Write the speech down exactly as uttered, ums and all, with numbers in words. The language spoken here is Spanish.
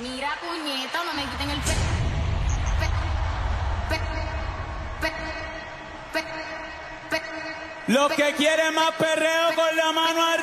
Mira, puñeta, no me quiten el pe... pe... pe... pe... pe... pe... Los que quieren más perreo con la mano arriba.